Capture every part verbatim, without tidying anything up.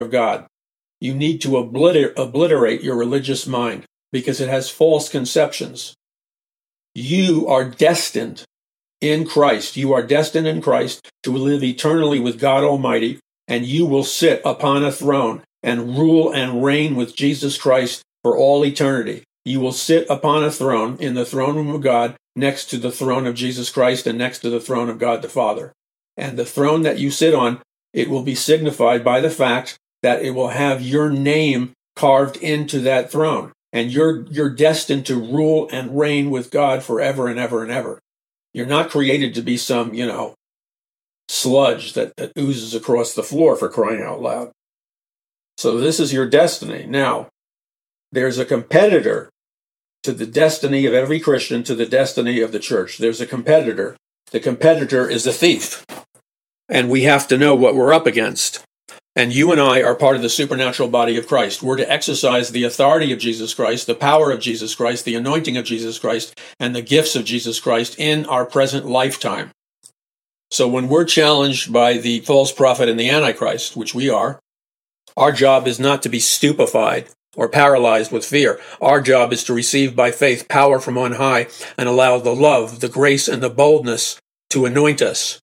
of God. You need to obliter- obliterate your religious mind because it has false conceptions. You are destined in Christ. You are destined in Christ to live eternally with God Almighty, and you will sit upon a throne and rule and reign with Jesus Christ for all eternity. You will sit upon a throne in the throne room of God next to the throne of Jesus Christ and next to the throne of God the Father. And the throne that you sit on, it will be signified by the fact that it will have your name carved into that throne. And you're, you're destined to rule and reign with God forever and ever and ever. You're not created to be some, you know, sludge that, that oozes across the floor, for crying out loud. So this is your destiny. Now, there's a competitor to the destiny of every Christian, to the destiny of the church. There's a competitor. The competitor is the thief. And we have to know what we're up against. And you and I are part of the supernatural body of Christ. We're to exercise the authority of Jesus Christ, the power of Jesus Christ, the anointing of Jesus Christ, and the gifts of Jesus Christ in our present lifetime. So when we're challenged by the false prophet and the Antichrist, which we are, our job is not to be stupefied or paralyzed with fear. Our job is to receive by faith power from on high and allow the love, the grace, and the boldness to anoint us.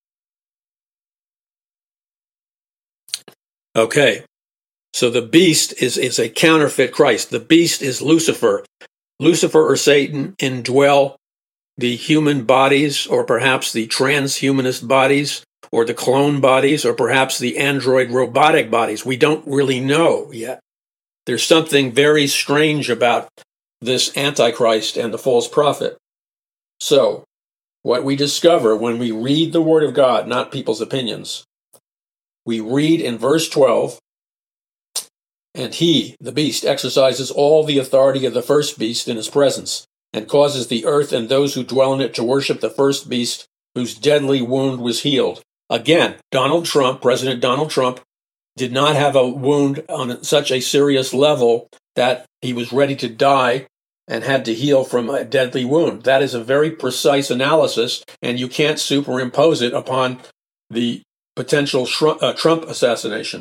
Okay, so the beast is, is a counterfeit Christ. The beast is Lucifer. Lucifer or Satan indwell the human bodies, or perhaps the transhumanist bodies, or the clone bodies, or perhaps the android robotic bodies. We don't really know yet. There's something very strange about this Antichrist and the false prophet. So, what we discover when we read the Word of God, not people's opinions, we read in verse twelve, and he, the beast, exercises all the authority of the first beast in his presence, and causes the earth and those who dwell in it to worship the first beast, whose deadly wound was healed. Again, Donald Trump, President Donald Trump, did not have a wound on such a serious level that he was ready to die and had to heal from a deadly wound. That is a very precise analysis, and you can't superimpose it upon the potential uh, Trump assassination.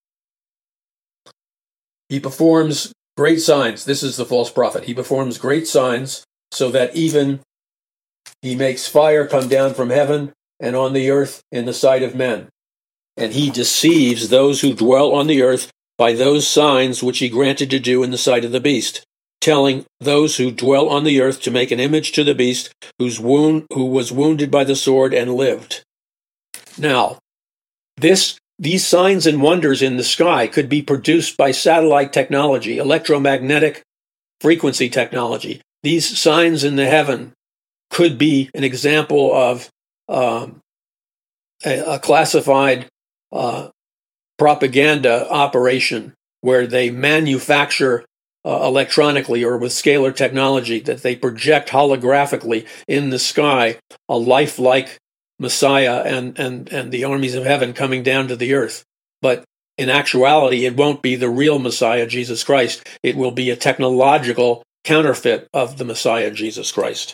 He performs great signs. This is the false prophet. He performs great signs so that even he makes fire come down from heaven and on the earth in the sight of men. And he deceives those who dwell on the earth by those signs which he granted to do in the sight of the beast, telling those who dwell on the earth to make an image to the beast whose wound, who was wounded by the sword and lived. Now, this these signs and wonders in the sky could be produced by satellite technology, electromagnetic frequency technology. These signs in the heaven could be an example of um, a, a classified uh, propaganda operation where they manufacture uh, electronically or with scalar technology, that they project holographically in the sky a lifelike Messiah and, and, and the armies of heaven coming down to the earth. But in actuality, it won't be the real Messiah, Jesus Christ. It will be a technological counterfeit of the Messiah, Jesus Christ.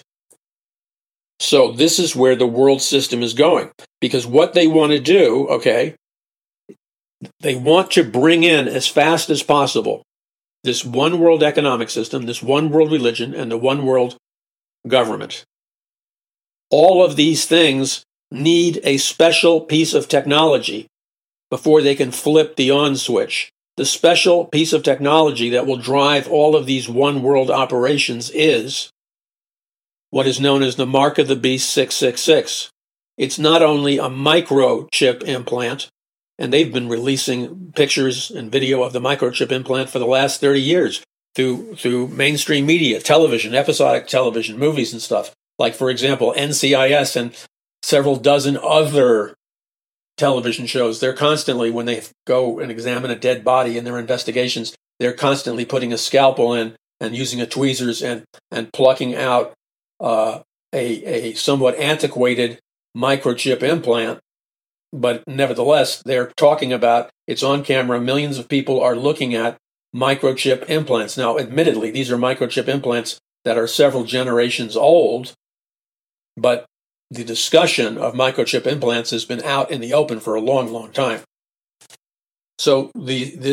So this is where the world system is going. Because what they want to do, okay, they want to bring in as fast as possible this one world economic system, this one world religion, and the one world government. All of these things need a special piece of technology before they can flip the on switch. The special piece of technology that will drive all of these one world operations is what is known as the Mark of the Beast six six six. It's not only a microchip implant, and they've been releasing pictures and video of the microchip implant for the last thirty years through through mainstream media, television, episodic television, movies and stuff. Like, for example, N C I S and several dozen other television shows. They're constantly, when they go and examine a dead body in their investigations, they're constantly putting a scalpel in and using a tweezers and, and plucking out uh, a, a somewhat antiquated microchip implant. But nevertheless, they're talking about, it's on camera, millions of people are looking at microchip implants. Now, admittedly, these are microchip implants that are several generations old, but the discussion of microchip implants has been out in the open for a long, long time. So the, the